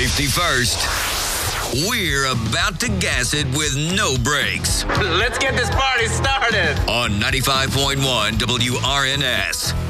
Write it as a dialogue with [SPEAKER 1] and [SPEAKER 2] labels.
[SPEAKER 1] 51st. We're about to gas it with no brakes.
[SPEAKER 2] Let's get this party started.
[SPEAKER 1] On 95.1 WRNS.